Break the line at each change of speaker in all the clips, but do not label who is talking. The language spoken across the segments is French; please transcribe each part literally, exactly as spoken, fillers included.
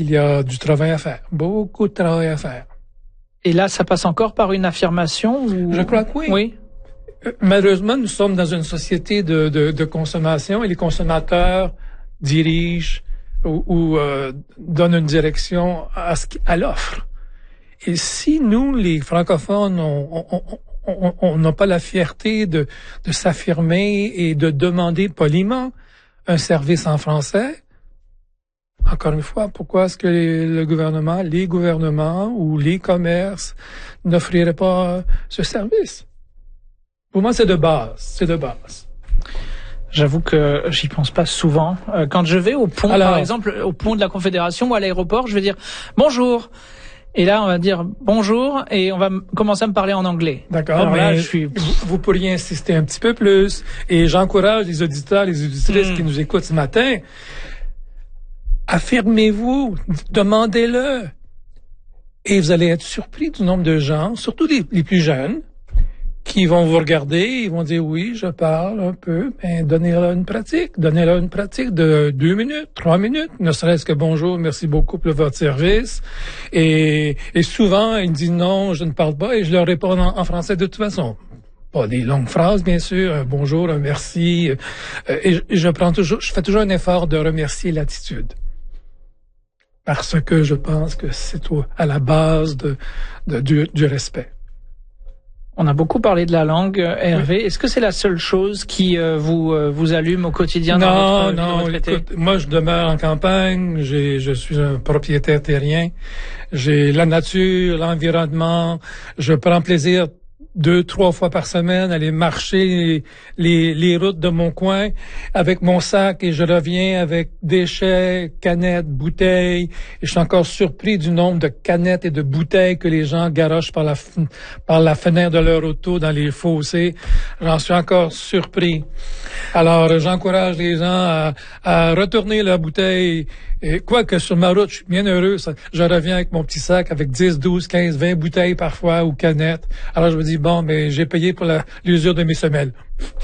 il y a du travail à faire, beaucoup de travail à faire.
Et là, ça passe encore par une affirmation ou...
Je crois que oui.
Oui.
Malheureusement, nous sommes dans une société de, de, de consommation et les consommateurs dirigent ou, ou euh, donnent une direction à, ce, à l'offre. Et si nous, les francophones, on n'a pas la fierté de, de s'affirmer et de demander poliment un service en français, encore une fois, pourquoi est-ce que le gouvernement, les gouvernements ou les commerces n'offriraient pas ce service? Pour moi, c'est de base, c'est de base.
J'avoue que j'y pense pas souvent. Euh, quand je vais au pont, Alors, par exemple, au pont de la Confédération ou à l'aéroport, je vais dire bonjour. Et là, on va dire bonjour et on va m- commencer à me parler en anglais.
D'accord,
Alors
mais
là, je suis...
vous, vous pourriez insister un petit peu plus. Et j'encourage les auditeurs, les auditrices mmh. qui nous écoutent ce matin. Affirmez-vous, demandez-le. Et vous allez être surpris du nombre de gens, surtout les, les plus jeunes, qui vont vous regarder, ils vont dire oui, je parle un peu, mais donnez-leur une pratique, donnez-leur une pratique de deux minutes, trois minutes, ne serait-ce que bonjour, merci beaucoup pour votre service. Et, et souvent, ils me disent non, je ne parle pas, et je leur réponds en, en français de toute façon. Pas des longues phrases, bien sûr, un bonjour, un merci. Euh, et je, je prends toujours, je fais toujours un effort de remercier l'attitude. Parce que je pense que c'est au, à la base de, de, du, du respect.
On a beaucoup parlé de la langue, Hervé. Oui. Est-ce que c'est la seule chose qui euh, vous euh, vous allume au quotidien
non,
dans votre,
non,
dans votre été?
Écoute, moi je demeure en campagne, j'ai, je suis un propriétaire terrien, j'ai la nature, l'environnement, je prends plaisir deux, trois fois par semaine, aller marcher les, les routes de mon coin avec mon sac et je reviens avec déchets, canettes, bouteilles. Et je suis encore surpris du nombre de canettes et de bouteilles que les gens garochent par la, par la fenêtre de leur auto dans les fossés. J'en suis encore surpris. Alors, j'encourage les gens à, à retourner la bouteille. Et quoique sur ma route, je suis bien heureux. Ça, je reviens avec mon petit sac avec dix, douze, quinze, vingt bouteilles parfois ou canettes. Alors, je me dis, bon, mais j'ai payé pour la, l'usure de mes semelles.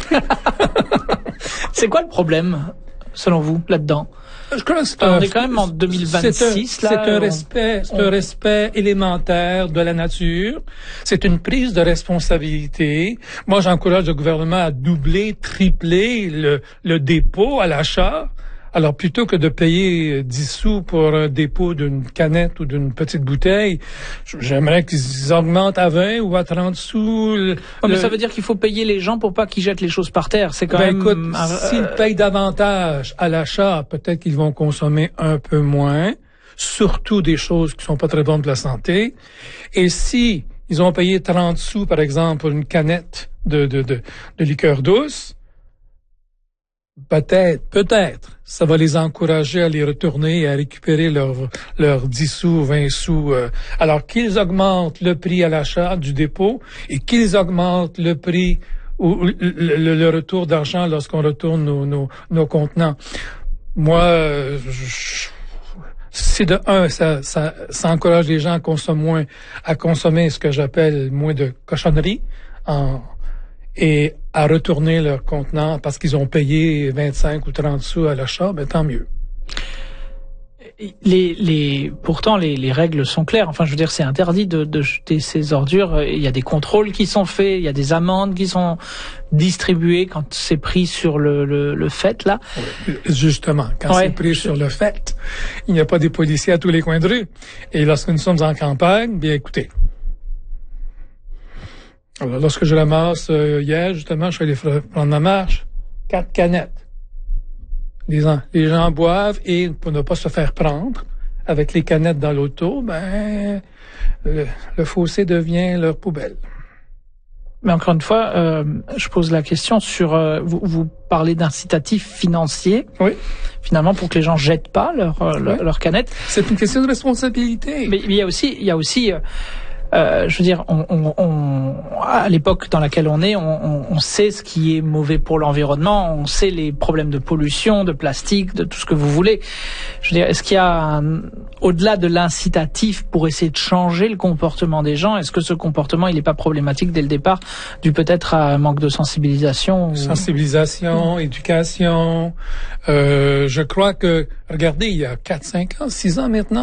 C'est quoi le problème, selon vous, là-dedans?
Je crois que c'est
on
un,
est quand même en deux mille vingt-six,
c'est un,
là.
C'est un
on...
respect, c'est
on...
un respect élémentaire de la nature. C'est une prise de responsabilité. Moi, j'encourage le gouvernement à doubler, tripler le, le dépôt à l'achat. Alors, plutôt que de payer dix sous pour un dépôt d'une canette ou d'une petite bouteille, j'aimerais qu'ils augmentent à vingt ou à trente sous. Le,
oh, mais le... ça veut dire qu'il faut payer les gens pour pas qu'ils jettent les choses par terre. C'est quand
ben,
même...
écoute,
euh...
s'ils payent davantage à l'achat, peut-être qu'ils vont consommer un peu moins, surtout des choses qui sont pas très bonnes pour la santé. Et si ils ont payé trente sous, par exemple, pour une canette de, de, de, de liqueur douce, Peut-être, peut-être, ça va les encourager à les retourner et à récupérer leurs leurs dix sous, vingt sous. Euh, alors qu'ils augmentent le prix à l'achat du dépôt et qu'ils augmentent le prix ou le, le, le retour d'argent lorsqu'on retourne nos, nos, nos contenants. Moi, euh, je, c'est de un, ça, ça, ça encourage les gens à consommer moins, à consommer ce que j'appelle moins de cochonneries en et à retourner leur contenant parce qu'ils ont payé vingt-cinq ou trente sous à l'achat, ben tant mieux.
Les, les, pourtant, les, les règles sont claires. Enfin, je veux dire, c'est interdit de, de jeter ces ordures. Il y a des contrôles qui sont faits, il y a des amendes qui sont distribuées quand c'est pris sur le, le, le fait, là.
Justement, quand ouais. c'est pris sur le fait, il n'y a pas des policiers à tous les coins de rue. Et lorsque nous sommes en campagne, bien écoutez, alors, lorsque je ramasse euh, hier, justement, je suis allé prendre ma marche, quatre canettes. Les gens, les gens boivent et pour ne pas se faire prendre avec les canettes dans l'auto, ben le, le fossé devient leur poubelle.
Mais encore une fois, euh, je pose la question sur euh, vous, vous parlez d'incitatifs financiers.
Oui.
Finalement, pour que les gens jettent pas leurs euh, oui. leurs canettes.
C'est une question de responsabilité.
Mais il y a aussi, il y a aussi. Euh, Euh, je veux dire, on, on, on, à l'époque dans laquelle on est, on, on sait ce qui est mauvais pour l'environnement, on sait les problèmes de pollution, de plastique, de tout ce que vous voulez. Je veux dire, est-ce qu'il y a, un, au-delà de l'incitatif pour essayer de changer le comportement des gens, est-ce que ce comportement, il n'est pas problématique dès le départ, dû peut-être à un manque de sensibilisation ou...
Sensibilisation, mmh. éducation. Euh, je crois que, regardez, il y a quatre, cinq ans, six ans maintenant,